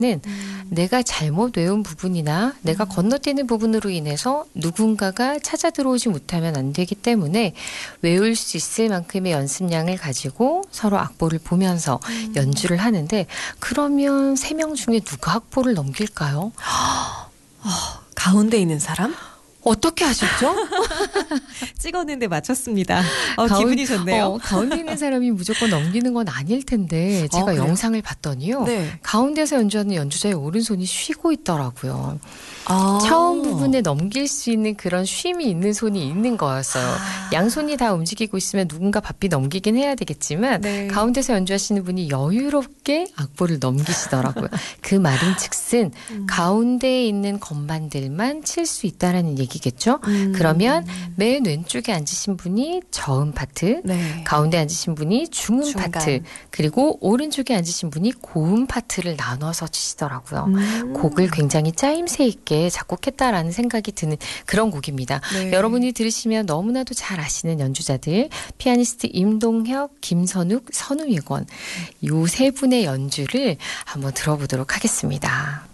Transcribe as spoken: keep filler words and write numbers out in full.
음. 내가 잘못 외운 부분이나 내가 음. 건너뛰는 부분으로 인해서 누군가가 찾아 들어오지 못하면 안 되기 때문에 외울 수 있을 만큼의 연습량을 가지고 서로 악보를 보면서 음. 연주를 하는데 그러면 세 명 중에 누가 악보를 넘길까요? 어, 가운데 있는 사람? 어떻게 하셨죠? 찍었는데 맞췄습니다. 어, 가운, 기분이 좋네요. 어, 가운데 있는 사람이 무조건 넘기는 건 아닐 텐데 제가 어, 영상을 봤더니요. 네. 가운데서 연주하는 연주자의 오른손이 쉬고 있더라고요. 아. 처음 부분에 넘길 수 있는 그런 쉼이 있는 손이 있는 거였어요. 아. 양손이 다 움직이고 있으면 누군가 바삐 넘기긴 해야 되겠지만 네. 가운데서 연주하시는 분이 여유롭게 악보를 넘기시더라고요. 그 말인 즉슨 음. 가운데에 있는 건반들만 칠 수 있다라는 얘기겠죠. 음. 그러면 맨 왼쪽에 앉으신 분이 저음 파트, 네. 가운데 앉으신 분이 중음 중간. 파트, 그리고 오른쪽에 앉으신 분이 고음 파트를 나눠서 치시더라고요. 음. 곡을 굉장히 짜임새 있게 작곡했다라는 생각이 드는 그런 곡입니다. 네. 여러분이 들으시면 너무나도 잘 아시는 연주자들 피아니스트 임동혁, 김선욱, 선우예권 이 세 분의 연주를 한번 들어보도록 하겠습니다.